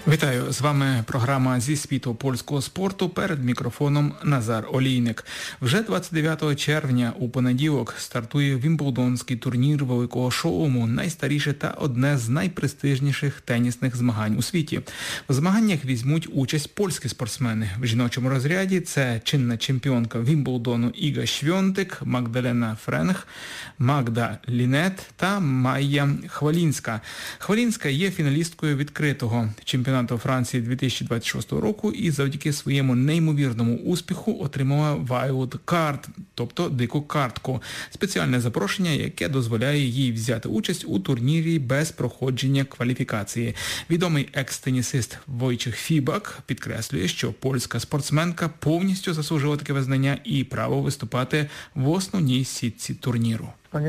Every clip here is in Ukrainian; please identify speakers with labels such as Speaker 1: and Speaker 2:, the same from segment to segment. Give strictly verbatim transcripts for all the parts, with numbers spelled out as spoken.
Speaker 1: Вітаю, з вами програма «Зі світу польського спорту», перед мікрофоном Назар Олійник. Вже двадцять дев'ятого червня у понеділок стартує Вімблдонський турнір великого шоуму, найстаріше та одне з найпрестижніших тенісних змагань у світі. У змаганнях візьмуть участь польські спортсмени. В жіночому розряді це чинна чемпіонка Вімблдону Іга Швьонтек, Магдалена Френх, Магда Лінет та Майя Хвалінська. Хвалінська є фіналісткою відкритого чемпіонату Франції дві тисячі двадцять шостого року і завдяки своєму неймовірному успіху отримала Wild Card, тобто дику картку. Спеціальне запрошення, яке дозволяє їй взяти участь у турнірі без проходження кваліфікації. Відомий екс-тенісист Войчех Фібак підкреслює, що польська спортсменка повністю заслужила таке визнання і право виступати в основній сітці турніру.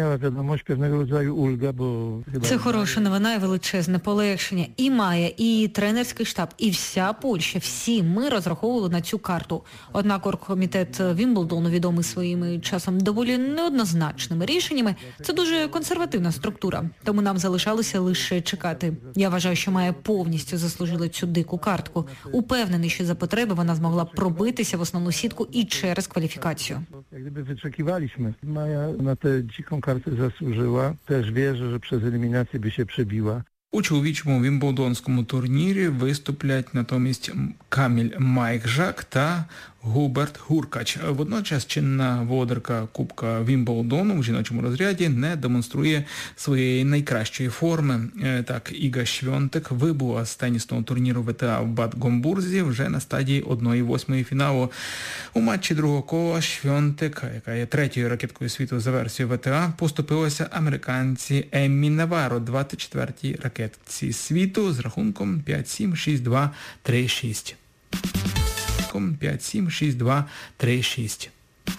Speaker 2: Це хороша новина і величезне полегшення. І Майя, і тренерський штаб, і вся Польща, всі ми розраховували на цю карту. Однак оргкомітет Вімблдону, відомий своїми часом доволі неоднозначними рішеннями, це дуже консервативна структура, тому нам залишалося лише чекати. Я вважаю, що Майя повністю заслужила цю дику картку. Упевнений, що за потреби вона змогла пробитися в основну сітку і через кваліфікацію.
Speaker 3: Gdyby wyczekiwaliśmy, Maja na tę dziką kartę zasłużyła. Też wierzę, że przez eliminację by się przebiła.
Speaker 1: У чоловічому вімблдонському турнірі виступлять натомість Каміль Майкжак та Губерт Гуркач. Водночас чинна володарка Кубка Вімблдону в жіночому розряді не демонструє своєї найкращої форми. Так, Іга Швьонтек вибула з тенісного турніру ВТА в Бад Гомбурзі вже на стадії одної восьмої фіналу. У матчі другого кола Швьонтек, яка є третьою ракеткою світу за версією ВТА, поступилася американці Еммі Наваро, двадцять четвертій ракетці світу з рахунком п'ять сім, шість два, три шість. п'ять сім, шість два, три шість.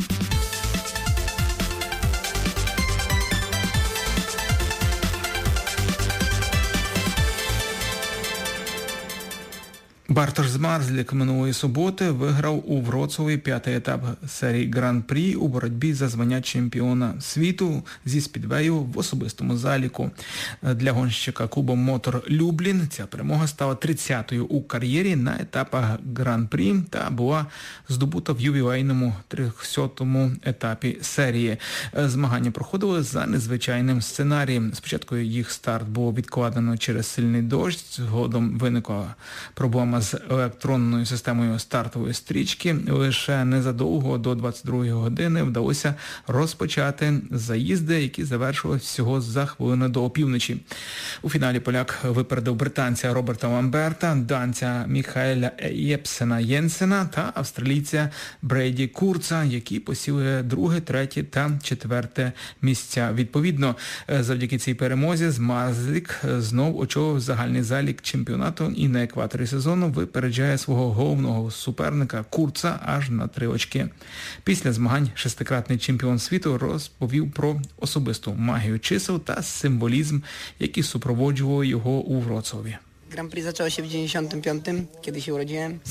Speaker 1: Бартош Змарзлік минулої суботи виграв у Вроцлаві п'ятий етап серії Гран-прі у боротьбі за звання чемпіона світу зі спідвею в особистому заліку. Для гонщика клубу Мотор Люблін ця перемога стала тридцятою у кар'єрі на етапах Гран-прі та була здобута в ювілейному тридцятому етапі серії. Змагання проходили за незвичайним сценарієм. Спочатку їх старт було відкладено через сильний дощ, згодом виникла проблема з електронною системою стартової стрічки. Лише незадовго до двадцять другої години вдалося розпочати заїзди, які завершились всього за хвилину до опівночі. У фіналі поляк випередив британця Роберта Ламберта, данця Міхаеля Єпсена Єнсена та австралійця Брейді Курца, які посіли друге, третє та четверте місця. Відповідно, завдяки цій перемозі Змарзлік знов очолив загальний залік чемпіонату і на екваторі сезону випереджає свого головного суперника Курца аж на три очки. Після змагань шестикратний чемпіон світу розповів про особисту магію чисел та символізм, які супроводжували його у Вроцлаві.
Speaker 4: Grand Prix zaczęło się w dziewięćdziesiątym piątym, kiedy się urodziłem.